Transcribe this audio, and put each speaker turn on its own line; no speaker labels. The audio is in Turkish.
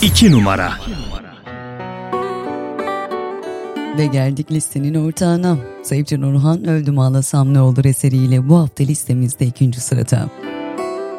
2 numara.
Ve geldik listenin ortağına. Sevcan Orhan Öldüm Ağlasam Ne Olur eseriyle bu hafta listemizde 2. sırada.